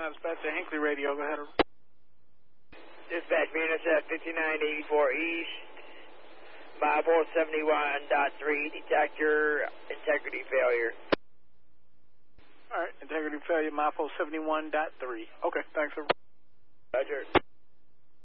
Dispatch to Hinckley Radio. Go ahead. Dispatch Venus at 5984 East, mile 471.3, detector integrity failure. All right, integrity failure, mile 471.3. Okay, thanks, sir. Roger.